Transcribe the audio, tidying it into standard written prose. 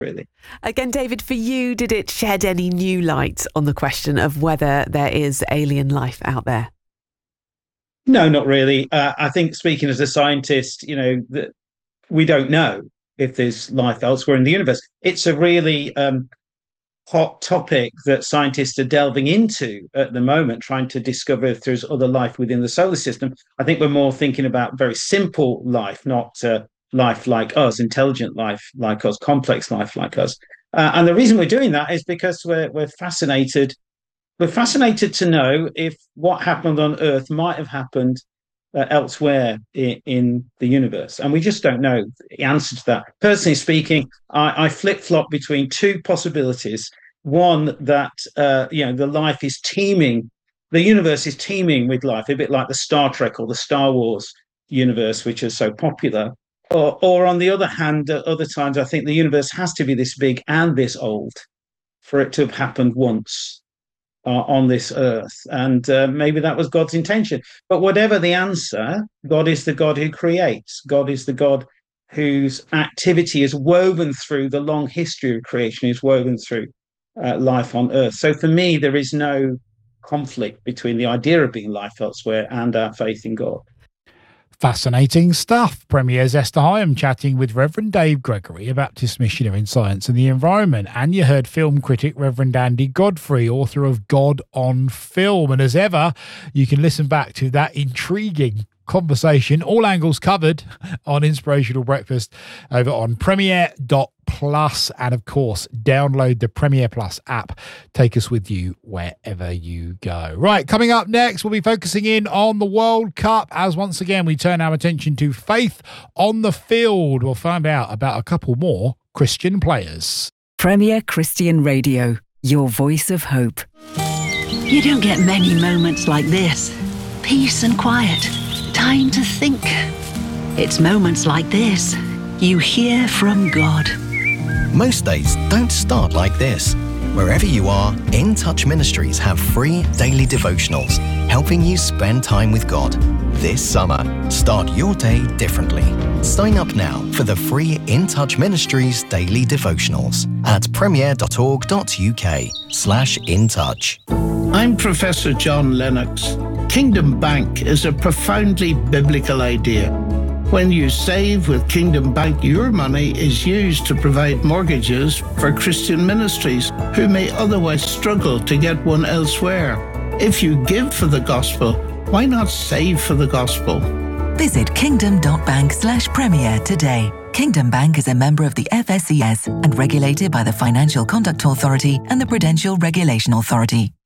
really. Again, David, for you, did it shed any new light on the question of whether there is alien life out there? No, not really. I think, speaking as a scientist, that we don't know if there's life elsewhere in the universe. It's a really hot topic that scientists are delving into at the moment, trying to discover if there's other life within the solar system. I think we're more thinking about very simple life, not life like us, intelligent life like us, complex life like us. And the reason we're doing that is because we're fascinated. We're fascinated to know if what happened on Earth might have happened elsewhere in the universe. And we just don't know the answer to that. Personally speaking, I flip-flop between two possibilities. One, that the life is teeming, the universe is teeming with life, a bit like the Star Trek or the Star Wars universe, which is so popular. Or on the other hand, at other times, I think the universe has to be this big and this old for it to have happened once on this earth. And maybe that was God's intention. But whatever the answer, God is the God who creates. God is the God whose activity is woven through the long history of creation, is woven through life on earth. So for me, there is no conflict between the idea of being life elsewhere and our faith in God. Fascinating stuff. Premier's Esther Higham chatting with Reverend Dave Gregory, a Baptist missionary in science and the environment. And you heard film critic Reverend Andy Godfrey, author of God on Film. And as ever, you can listen back to that intriguing conversation, all angles covered, on Inspirational Breakfast over on Premier.plus. And of course, download the Premier Plus app. Take us with you wherever you go. Right, coming up next, we'll be focusing in on the World Cup as once again we turn our attention to faith on the field. We'll find out about a couple more Christian players. Premier Christian Radio, your voice of hope. You don't get many moments like this. Peace and quiet. Time to think. It's moments like this you hear from God. Most days don't start like this. Wherever you are, In Touch Ministries have free daily devotionals, helping you spend time with God. This summer, start your day differently. Sign up now for the free In Touch Ministries daily devotionals at premier.org.uk/intouch. I'm Professor John Lennox. Kingdom Bank is a profoundly biblical idea. When you save with Kingdom Bank, your money is used to provide mortgages for Christian ministries who may otherwise struggle to get one elsewhere. If you give for the gospel, why not save for the gospel? Visit kingdom.bank/premier today. Kingdom Bank is a member of the FSCS and regulated by the Financial Conduct Authority and the Prudential Regulation Authority.